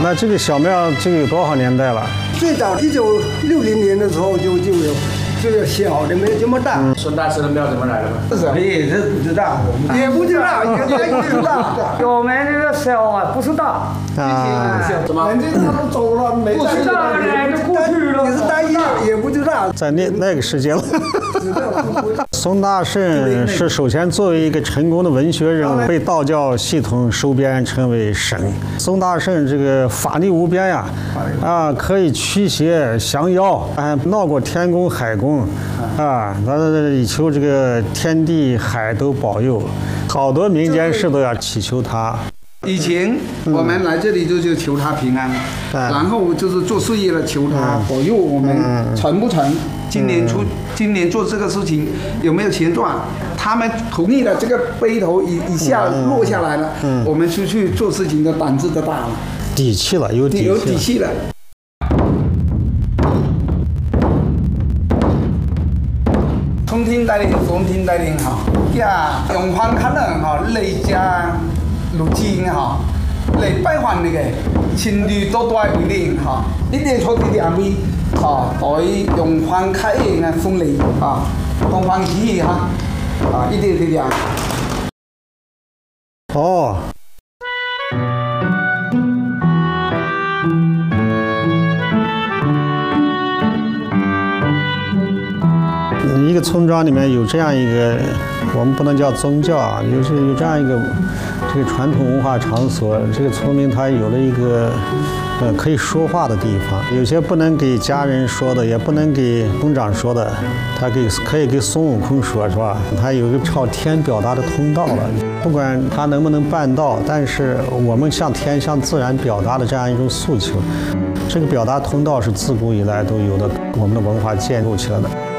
那这个小庙这个有多少年代了？ 最早1960年的时候就有。这个小的没有这么大。 孙大师的庙怎么来的吗？ 这也是不知道，也不知道，也不知道。 我们这个小啊，不是大啊， 什么？ 人家他都走了，没不知道人就过去了。 也是单一，也不知道。 在那个时间了。宋大圣是首先作为一个成功的文学人物，被道教系统收编成为神。宋大圣这个法力无边呀，可以驱邪降妖，闹过天宫海宫，他以求这个天地海都保佑，好多民间事都要祈求他。 以前我们来这里就求他平安，然后就是做事业了，求他保佑我们成不成。今年做这个事情有没有钱赚？他们同意了，这个背头一下落下来了，我们出去做事情的胆子就大了， 底气了，有底气了。 通天大灵，奉天大灵哈，呀，用欢看人哈，嚟家入境哈，嚟拜访那个情侣多多为零哈，一定错啲两位哈，对用欢开嘅送礼啊，东方喜喜哈，一定这样。 哦。一个村庄里面有这样一个，我们不能叫宗教啊，有这样一个这个传统文化场所，这个村民他有了一个可以说话的地方，有些不能给家人说的，也不能给村长说的，他可以给孙悟空说，是吧？他有一个朝天表达的通道了，不管他能不能办到，但是我们向天向自然表达的这样一种诉求，这个表达通道是自古以来都有的，我们的文化建构起来的。